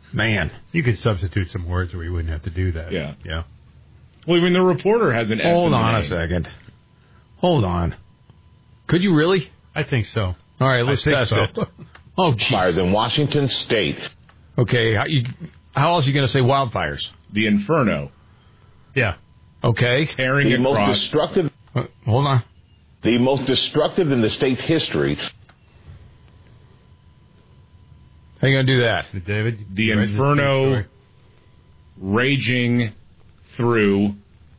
Man. You could substitute some words where you wouldn't have to do that. Yeah. Yeah. Well, even the reporter has an S. Hold in the on a name. second. Hold on. Could you really? I think so. All right, let's test it. Oh, geez. Fires in Washington State. Okay, how else are you going to say wildfires? The Inferno. Yeah. Okay. Tearing The most across. destructive. Hold on. The most destructive in the state's history. How are you going to do that? David? The you read Inferno this raging through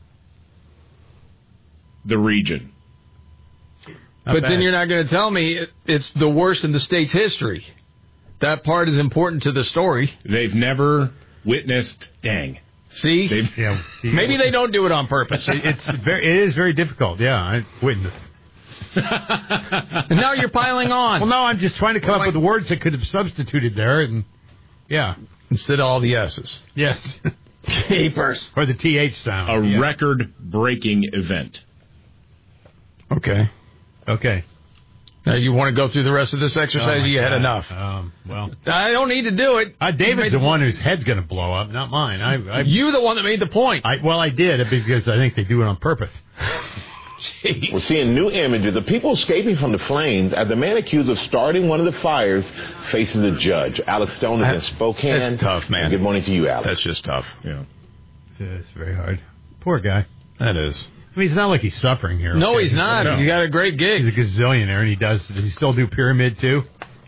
the region. Not But bad. then you're not going to tell me it's the worst in the state's history. That part is important to the story. They've never witnessed. Dang. See? Yeah. Maybe they don't do it on purpose. It is very difficult. Yeah, I witnessed. And now you're piling on. Well, no, I'm just trying to come up with words that could have substituted there, and yeah. Instead of all the S's. Yes. Papers. Or the TH sound. A Yeah. record-breaking event. Okay. Okay. Now you want to go through the rest of this exercise? Oh, You had God. enough. Well, I don't need to do it. David's the one whose head's going to blow up, not mine. You're the one that made the point. I did because I think they do it on purpose. Jeez. We're seeing new images of people escaping from the flames as the man accused of starting one of the fires faces a judge. Alex Stone is in Spokane. That's tough, man. And good morning to you, Alex. That's just tough. Yeah. It's very hard. Poor guy. That is. I mean, it's not like he's suffering here. No, okay? he's not. No. He's got a great gig. He's a gazillionaire, and does he still do Pyramid, too?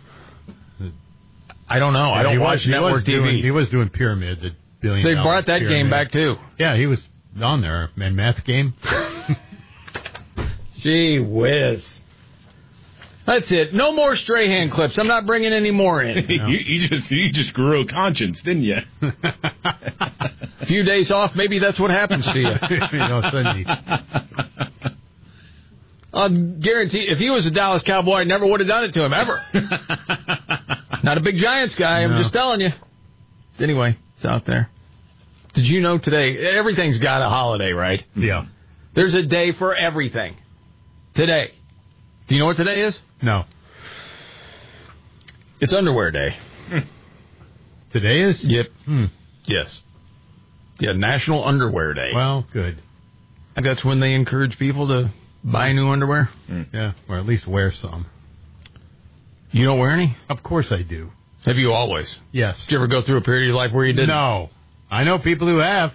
I don't know. I don't watch network TV. He was doing Pyramid, the billion. They brought that game back, too. Yeah, he was on there. Man, Math Game. Gee whiz. That's it. No more Strahan clips. I'm not bringing any more in. No. you just grew a conscience, didn't you? A few days off, maybe that's what happens to you. Suddenly. I'll guarantee, if he was a Dallas Cowboy, I never would have done it to him, ever. Not a big Giants guy, I'm just telling you. Anyway, it's out there. Did you know today, everything's got a holiday, right? Yeah. There's a day for everything. Today. Do you know what today is? No. It's Underwear Day. Today is? Yep. Yes. Yeah, National Underwear Day. Well, good. And that's when they encourage people to buy new underwear. Yeah, or at least wear some. You don't wear any? Of course I do. Have you always? Yes. Did you ever go through a period of your life where you didn't? No. I know people who have.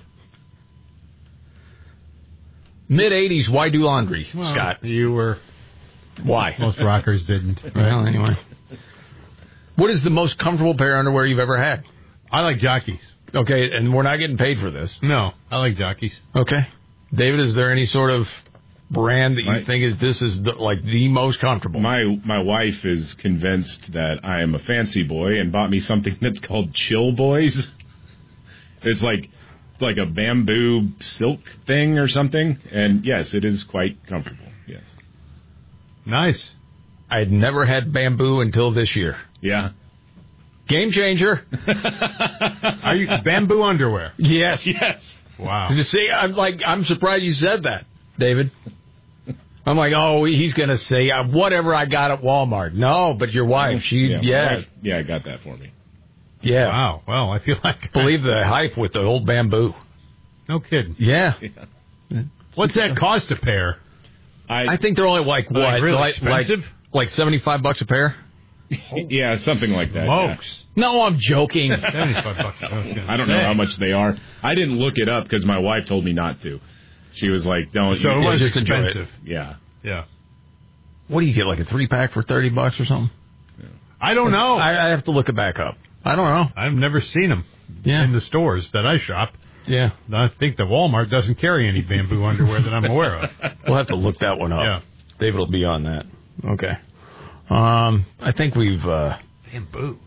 Mid-'80s, why do laundry, Well, Scott? You were. Why? Most rockers didn't. Right? Well, anyway. What is the most comfortable pair of underwear you've ever had? I like jockeys. Okay, and we're not getting paid for this. No, I like jockeys. Okay. David, is there any sort of brand that you think this is the most comfortable? My wife is convinced that I am a fancy boy and bought me something that's called Chill Boys. It's like a bamboo silk thing or something. And yes, it is quite comfortable. Yes. Nice. I had never had bamboo until this year. Yeah. Game changer. Are you bamboo underwear? Yes. Yes. Wow. You see, I'm surprised you said that, David. I'm like, oh, he's going to say whatever I got at Walmart. No, but your wife, My wife, I got that for me. Yeah. Wow. Well, I feel like Believe the hype with the old bamboo. No kidding. Yeah. What's that cost a pair? I think they're only like what? Like really expensive? Like $75 a pair? Yeah, something like that. Smokes. No, I'm joking. $75. I don't know how much they are. I didn't look it up because my wife told me not to. She was like, "Don't." So it was just enjoy it. expensive. Yeah. Yeah. What do you get, like a 3-pack for $30 or something? I don't know. I have to look it back up. I don't know. I've never seen them in the stores that I shop. Yeah. I think the Walmart doesn't carry any bamboo underwear that I'm aware of. We'll have to look that one up. Yeah. David will be on that. Okay. I think we've... Bamboo.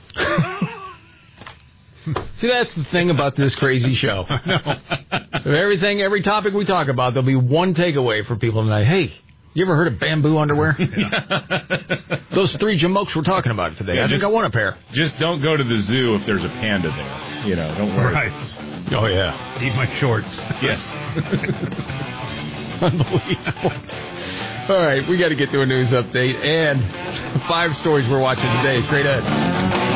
See, that's the thing about this crazy show. Every topic we talk about, there'll be one takeaway for people tonight. Hey, you ever heard of bamboo underwear? Those 3 jamokes we're talking about today. Yeah, I think I want a pair. Just don't go to the zoo if there's a panda there. You know, don't worry. Right. Oh, yeah. Eat my shorts. Yes. Unbelievable. All right, we got to get to a news update and 5 stories we're watching today. Straight ahead.